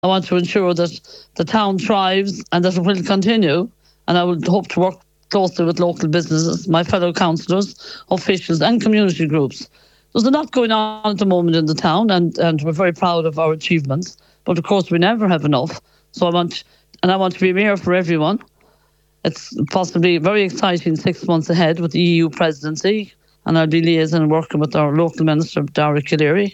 I want to ensure that the town thrives and that it will continue. And I would hope to work closely with local businesses, my fellow councillors, officials and community groups. There's a lot going on at the moment in the town, and we're very proud of our achievements. But of course, we never have enough. So I want to be mayor for everyone. It's possibly very exciting 6 months ahead with the EU presidency, and I'll be liaising and working with our local minister, Dara Calleary.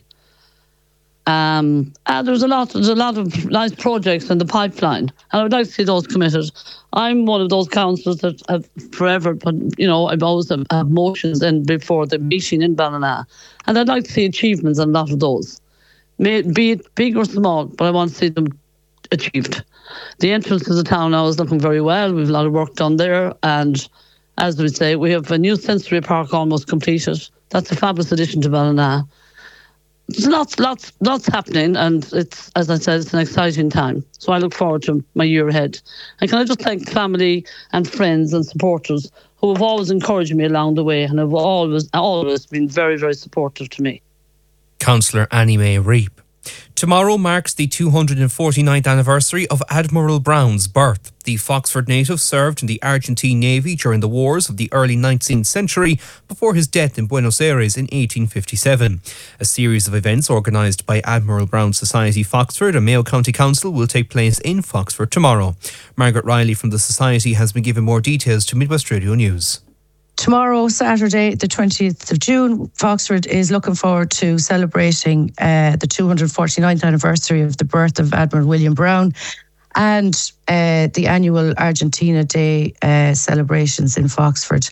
And there's a lot of nice projects in the pipeline, and I would like to see those committed. I'm one of those councillors that have forever put, I've always had motions in before the meeting in Ballina, and I'd like to see achievements on a lot of those, be it big or small, but I want to see them achieved. The entrance to the town now is looking very well. We've a lot of work done there, and as we say, we have a new sensory park almost completed. That's a fabulous addition to Ballina. There's lots happening, and it's, as I said, it's an exciting time. So I look forward to my year ahead. And can I just thank family and friends and supporters who have always encouraged me along the way and have always been very, very supportive to me. Councillor Annie May Reap. Tomorrow marks the 249th anniversary of Admiral Brown's birth. The Foxford native served in the Argentine Navy during the wars of the early 19th century before his death in Buenos Aires in 1857. A series of events organised by Admiral Brown Society Foxford and Mayo County Council will take place in Foxford tomorrow. Margaret Riley from the Society has been given more details to Midwest Radio News. Tomorrow, Saturday, the 20th of June, Foxford is looking forward to celebrating the 249th anniversary of the birth of Admiral William Brown and the annual Argentina Day celebrations in Foxford.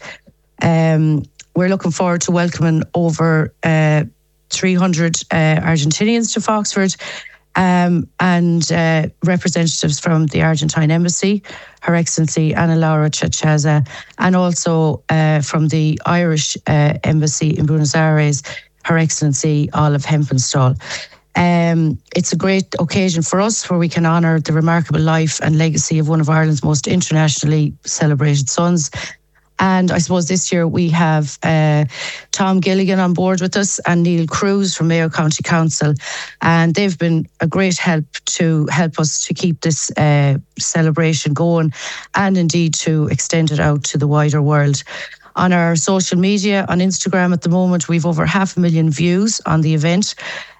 We're looking forward to welcoming over 300 Argentinians to Foxford and representatives from the Argentine Embassy, Her Excellency Ana Laura Chachaza, and also from the Irish Embassy in Buenos Aires, Her Excellency Olive Hempenstall. It's a great occasion for us where we can honour the remarkable life and legacy of one of Ireland's most internationally celebrated sons. And I suppose this year we have Tom Gilligan on board with us and Neil Cruz from Mayo County Council. And they've been a great help us to keep this celebration going and indeed to extend it out to the wider world. On our social media, on Instagram at the moment, we've over 500,000 views on the event.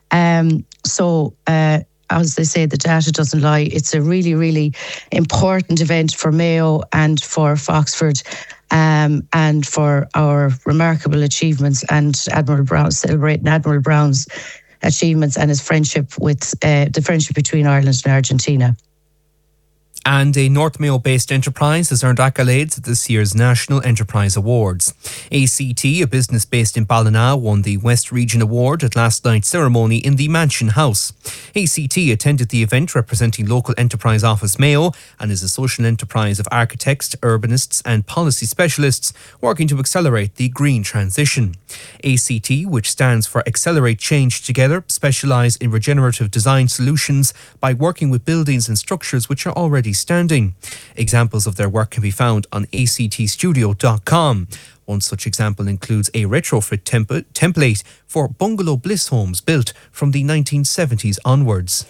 As they say, the data doesn't lie. It's a really, really important event for Mayo and for Foxford. And for our remarkable achievements and celebrating Admiral Brown's achievements and his friendship with the friendship between Ireland and Argentina. And a North Mayo-based enterprise has earned accolades at this year's National Enterprise Awards. ACT, a business based in Ballina, won the West Region Award at last night's ceremony in the Mansion House. ACT attended the event representing Local Enterprise Office Mayo and is a social enterprise of architects, urbanists and policy specialists working to accelerate the green transition. ACT, which stands for Accelerate Change Together, specialise in regenerative design solutions by working with buildings and structures which are already standing. Examples of their work can be found on actstudio.com. One such example includes a retrofit template for bungalow bliss homes built from the 1970s onwards.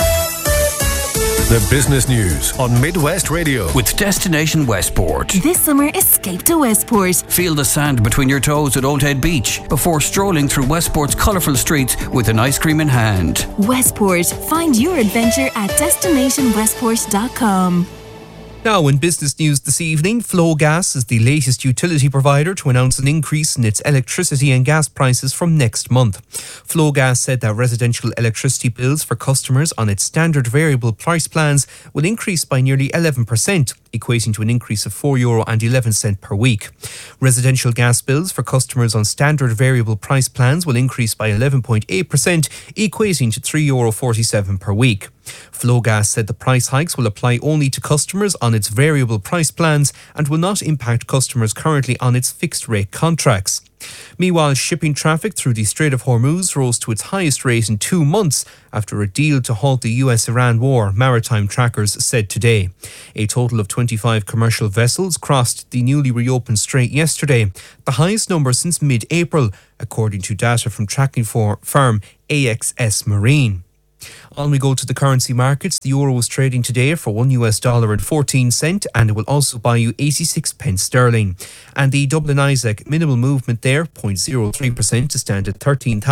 The business news on Midwest Radio with Destination Westport. This summer, escape to Westport. Feel the sand between your toes at Old Head Beach before strolling through Westport's colourful streets with an ice cream in hand. Westport. Find your adventure at destinationwestport.com. Now in business news this evening, Flowgas is the latest utility provider to announce an increase in its electricity and gas prices from next month. Flowgas said that residential electricity bills for customers on its standard variable price plans will increase by nearly 11%, equating to an increase of €4.11 per week. Residential gas bills for customers on standard variable price plans will increase by 11.8%, equating to €3.47 per week. Flowgas said the price hikes will apply only to customers on its variable price plans and will not impact customers currently on its fixed rate contracts. Meanwhile, shipping traffic through the Strait of Hormuz rose to its highest rate in 2 months after a deal to halt the US-Iran war, maritime trackers said today. A total of 25 commercial vessels crossed the newly reopened strait yesterday, the highest number since mid-April, according to data from tracking firm AXS Marine. On we go to the currency markets. The euro is trading today for $1.14 and it will also buy you 86 pence sterling. And the Dublin Isaac, minimal movement there, 0.03% to stand at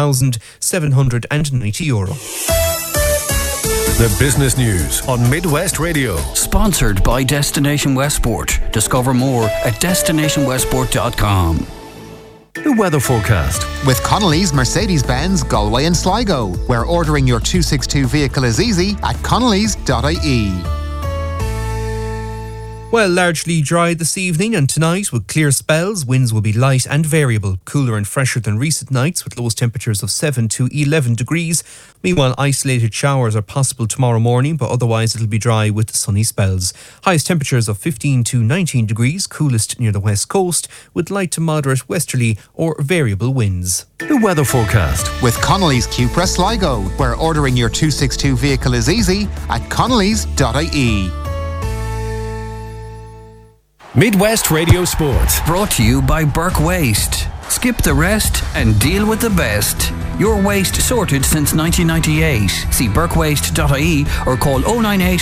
€13,790. The business news on Midwest Radio. Sponsored by Destination Westport. Discover more at destinationwestport.com. The weather forecast. With Connolly's Mercedes-Benz, Galway and Sligo, where ordering your 262 vehicle is easy at connellys.ie. Well, largely dry this evening and tonight with clear spells. Winds will be light and variable, cooler and fresher than recent nights with lowest temperatures of 7 to 11 degrees. Meanwhile, isolated showers are possible tomorrow morning, but otherwise it'll be dry with sunny spells. Highest temperatures of 15 to 19 degrees, coolest near the west coast with light to moderate westerly or variable winds. The weather forecast. With Connolly's Cupra Sligo, where ordering your 262 vehicle is easy at connellys.ie. Midwest Radio Sport. Brought to you by Burke Waste. Skip the rest and deal with the best. Your waste sorted since 1998. See burkewaste.ie or call 098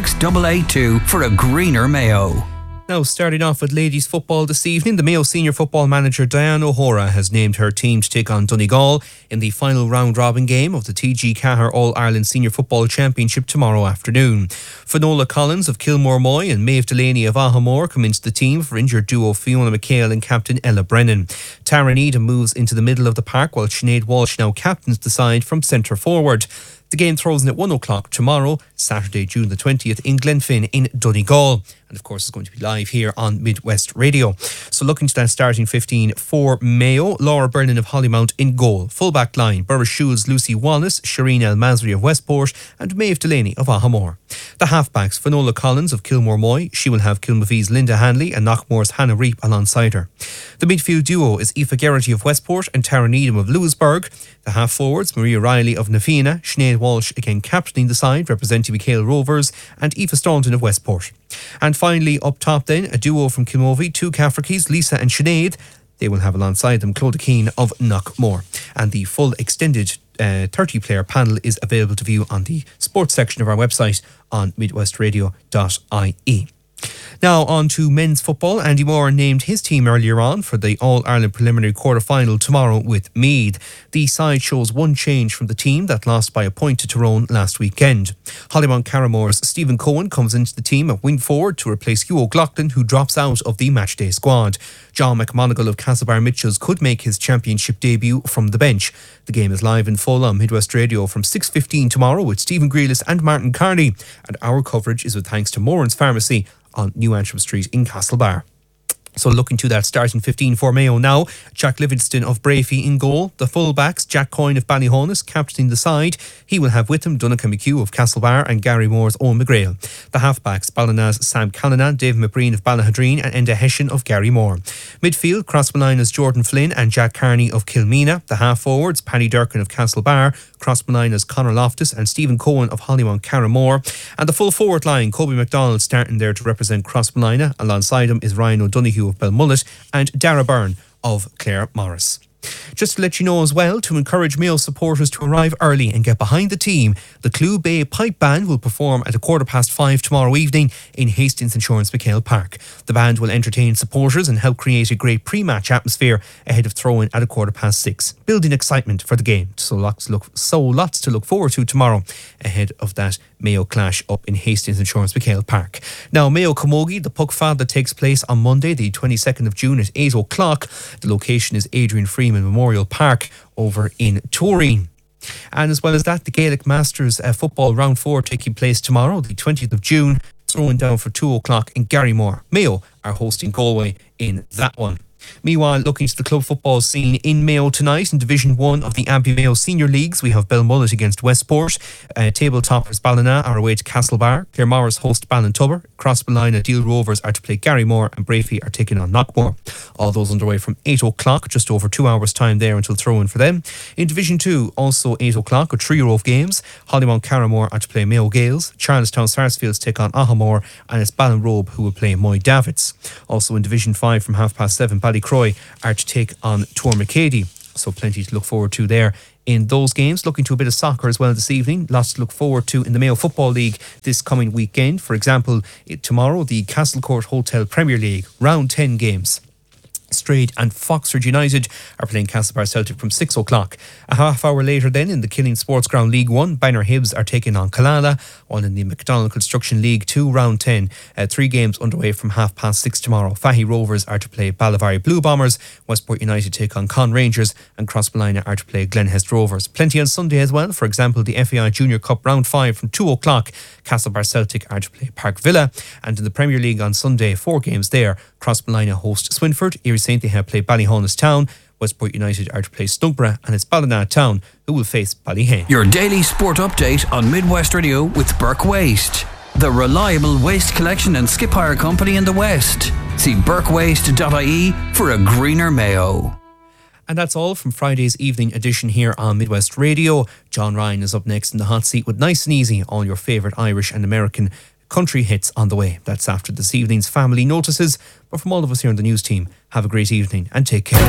26882 for a greener Mayo. Now, starting off with ladies football this evening, the Mayo senior football manager Diane O'Hora has named her team to take on Donegal in the final round-robin game of the TG Cahir All-Ireland Senior Football Championship tomorrow afternoon. Finola Collins of Kilmore Moy and Maeve Delaney of Ahamore come into the team for injured duo Fiona McHale and captain Ella Brennan. Tara Needham moves into the middle of the park while Sinead Walsh now captains the side from centre forward. The game throws in at 1 o'clock tomorrow, Saturday, June the 20th in Glenfin in Donegal. And of course, it's going to be live here on Midwest Radio. So looking to that starting 15 for Mayo, Laura Brennan of Hollymount in goal. Full-back line, Burris Schulz, Lucy Wallace, Shireen El Masri of Westport and Maeve Delaney of Ahamore. The halfbacks, Finola Collins of Kilmore Moy. She will have Kilmavee's Linda Hanley and Knockmore's Hannah Reap alongside her. The midfield duo is Aoife Geraghty of Westport and Tara Needham of Lewisburg. The half-forwards, Maria Riley of Nafina, Sinead Walsh again captaining the side, representing McHale Rovers, and Aoife Staunton of Westport. And finally, up top then, a duo from Kilmovie, two Cafferkeys, Lisa and Sinead. They will have alongside them Clodagh Keane of Knockmore. And the full extended 30-player panel is available to view on the sports section of our website on midwestradio.ie. Now on to men's football. Andy Moore named his team earlier on for the All-Ireland preliminary quarter-final tomorrow with Meath. The side shows one change from the team that lost by a point to Tyrone last weekend. Hollymount Carramore's Stephen Cohen comes into the team at wing forward to replace Hugh O'Loughlin, who drops out of the matchday squad. John McMonigal of Castlebar Mitchells could make his championship debut from the bench. The game is live in full on Midwest Radio from 6:15 tomorrow with Stephen Grealis and Martin Carney. And our coverage is with thanks to Moran's Pharmacy on New Antrim Street in Castlebar. So looking to that starting 15 for Mayo now, Jack Livingston of Brafey in goal. The full-backs, Jack Coyne of Ballyhonus captaining the side. He will have with him Donnacha McHugh of Castlebar and Gary Moore's Owen McGrail. The half-backs, Ballina's Sam Callanan, Dave McBreen of Ballahadreen and Enda Hession of Gary Moore. Midfield, Crossmolina's Jordan Flynn and Jack Carney of Kilmeena. The half-forwards, Paddy Durkin of Castlebar, Crossmolina's Conor Loftus and Stephen Cohen of Hollymount Carramore. And the full forward line, Kobe McDonald starting there to represent Crossmolina. Alongside him is Ryan O'Donoghue of Belmullet and Dara Byrne of Clare Morris. Just to let you know as well, to encourage Mayo supporters to arrive early and get behind the team, the Clew Bay Pipe Band will perform at 5:15 tomorrow evening in Hastings Insurance McHale Park. The band will entertain supporters and help create a great pre-match atmosphere ahead of throw-in at 6:15, building excitement for the game. So lots to look forward to tomorrow ahead of that Mayo clash up in Hastings Insurance McHale Park. Now, Mayo Camogie, the puck fad that takes place on Monday, the 22nd of June at 8 o'clock. The location is Adrian Freeman Memorial Park over in Turin. And as well as that, the Gaelic Masters football round 4 taking place tomorrow, the 20th of June, throwing down for 2 o'clock in Garrymore. Mayo are hosting Galway in that one. Meanwhile, looking to the club football scene in Mayo tonight in Division 1 of the Abbey Mayo Senior Leagues, we have Belmullet against Westport. Table toppers Ballina are away to Castlebar. Claremorris host Ballintubber. Crossmolina Deal Rovers are to play Garrymore and Brafey are taking on Knockmore. All those underway from 8 o'clock, just over 2 hours time there until throw-in for them. In Division 2, also 8 o'clock, a trio of games. Hollymount Carramore are to play Mayo Gales. Charlestown Sarsfields take on Ahamore and it's Ballinrobe who will play Moy Davids. Also in Division 5 from 7:30, Ballycroy are to take on Tormacady. So plenty to look forward to there in those games. Looking to a bit of soccer as well this evening. Lots to look forward to in the Mayo Football League this coming weekend. For example, tomorrow, the Castlecourt Hotel Premier League, round 10 games. Strayed and Foxford United are playing Castlebar Celtic from 6 o'clock. A half hour later then, in the Killeen Sports Ground League 1, Bangor Hibs are taking on Killala, while in the McDonald Construction League 2 round 10, 3 games underway from 6:30 tomorrow. Fahy Rovers are to play Ballivary Blue Bombers, Westport United take on Con Rangers, and Crossballina are to play Glenhest Rovers. Plenty on Sunday as well. For example, the FAI Junior Cup round 5 from 2 o'clock, Castlebar Celtic are to play Park Villa, and in the Premier League on Sunday, 4 games there. Crossballina host Swinford, Erie St. They play Ballyhonus Town, Westport United are to play Snugborough, and it's Ballina Town who will face Ballyhane. Your daily sport update on Midwest Radio with Burke Waste, the reliable waste collection and skip hire company in the West. See burkewaste.ie for a greener Mayo. And that's all from Friday's evening edition here on Midwest Radio. John Ryan is up next in the hot seat with Nice and Easy, all your favourite Irish and American country hits on the way. That's after this evening's family notices. But from all of us here on the news team, have a great evening and take care.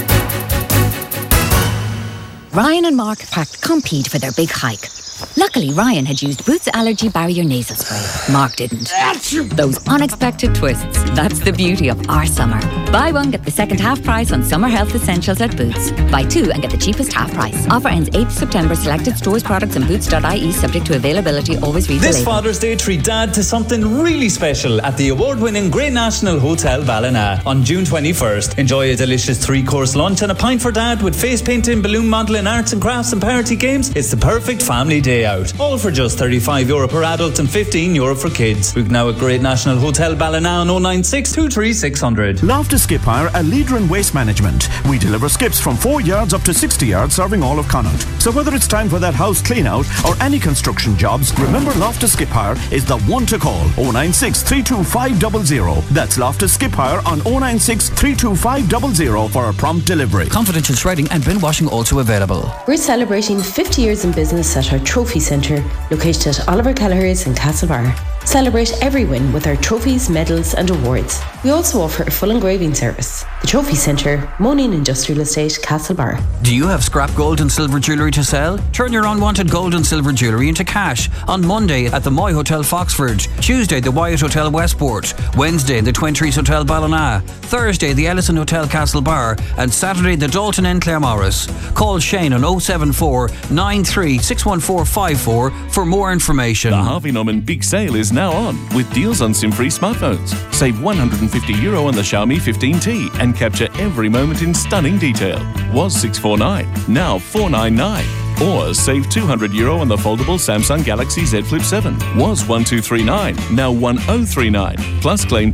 Ryan and Mark packed Compeed for their big hike. Luckily, Ryan had used Boots Allergy Barrier Nasal Spray. Mark didn't. Those unexpected twists. That's the beauty of our summer. Buy one, get the second half price on summer health essentials at Boots. Buy 2 and get the cheapest half price. Offer ends 8th September. Selected stores, products and boots.ie subject to availability. Always read the label. This Father's Day, treat Dad to something really special at the award-winning Great National Hotel Ballina on June 21st. Enjoy a delicious 3-course lunch and a pint for Dad with face painting, balloon modelling, arts and crafts and party games. It's the perfect family day out. All for just €35 per adult and €15 for kids. Book now at Great National Hotel Ballina on 096 23 600. Loftus Skip Hire, a leader in waste management. We deliver skips from 4 yards up to 60 yards, serving all of Connaught. So whether it's time for that house clean out or any construction jobs, remember Loftus Skip Hire is the one to call. 096 325 00. That's Loftus Skip Hire on 096 325 00 for a prompt delivery. Confidential shredding and bin washing also available. We're celebrating 50 years in business at our Trophy Centre, located at Oliver Kelleher's in Castlebar. Celebrate every win with our trophies, medals and awards. We also offer a full engraving service. The Trophy Centre, Monin Industrial Estate, Castlebar. Do you have scrap gold and silver jewellery to sell? Turn your unwanted gold and silver jewellery into cash on Monday at the Moy Hotel Foxford, Tuesday the Wyatt Hotel Westport, Wednesday the Twin Trees Hotel Ballina, Thursday the Ellison Hotel Castlebar, and Saturday the Dalton Inn Claremorris. Call Shane on 074 93 61454 for more information. The Harvey Norman Big Sale is now on, with deals on SIM-free smartphones. Save €150 on the Xiaomi 15T and capture every moment in stunning detail. Was $649, now $499. Or save €200 on the foldable Samsung Galaxy Z Flip 7. Was $1239, now $1039. Plus claim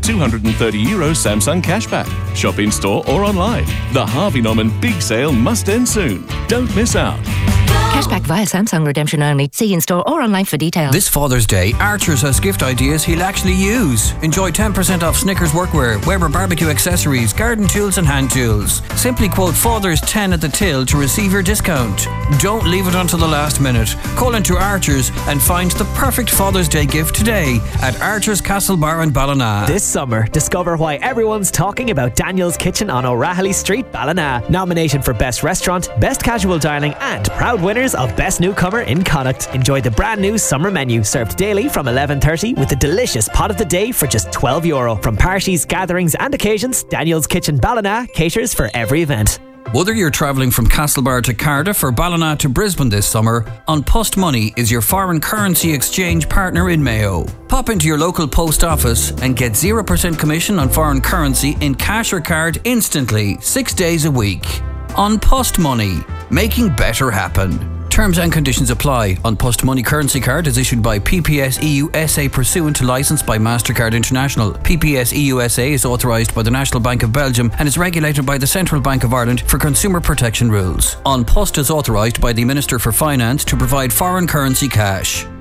€230 Samsung cashback. Shop in store or online. The Harvey Norman Big Sale must end soon. Don't miss out. Cashback via Samsung redemption only. See in store or online for details. This Father's Day, Archers has gift ideas he'll actually use. Enjoy 10% off Snickers workwear, Weber barbecue accessories, garden tools and hand tools. Simply quote Father's 10 at the till to receive your discount. Don't leave it until the last minute. Call into Archers and find the perfect Father's Day gift today at Archers Castlebar and Ballina. This summer, discover why everyone's talking about Daniel's Kitchen on O'Rahilly Street, Ballina. Nominated for Best Restaurant, Best Casual Dining and proud winners of Best Newcomer in Connacht. Enjoy the brand new summer menu served daily from 11:30 with a delicious pot of the day for just €12. From parties, gatherings and occasions, Daniel's Kitchen Ballina caters for every event. Whether you're travelling from Castlebar to Cardiff or Ballina to Brisbane this summer, An Post Money is your foreign currency exchange partner in Mayo. Pop into your local post office and get 0% commission on foreign currency in cash or card instantly, 6 days a week. An Post Money, making better happen. Terms and conditions apply. An Post Money currency card is issued by PPS EU SA pursuant to licence by MasterCard International. PPS EU SA is authorised by the National Bank of Belgium and is regulated by the Central Bank of Ireland for consumer protection rules. An Post is authorised by the Minister for Finance to provide foreign currency cash.